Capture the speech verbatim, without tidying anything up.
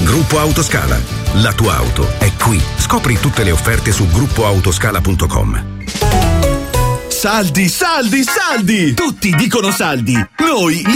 Gruppo Autoscala. La tua auto è qui. Scopri tutte le offerte su gruppo autoscala punto com. Saldi, saldi, saldi! Tutti dicono saldi. Noi li